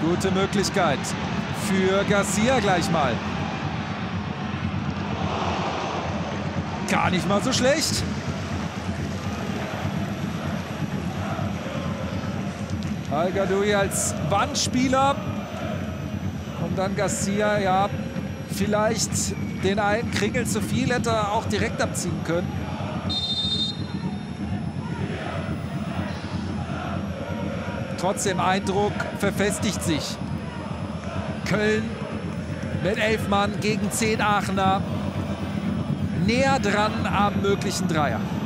Gute Möglichkeit für Garcia gleich mal. Gar nicht mal so schlecht. Al-Gadoui als Wandspieler. Und dann Garcia, ja, vielleicht den einen Kringel zu viel hätte er auch direkt abziehen können. Trotzdem Eindruck verfestigt sich. Köln mit 11 Mann gegen 10 Aachener. Näher dran am möglichen Dreier.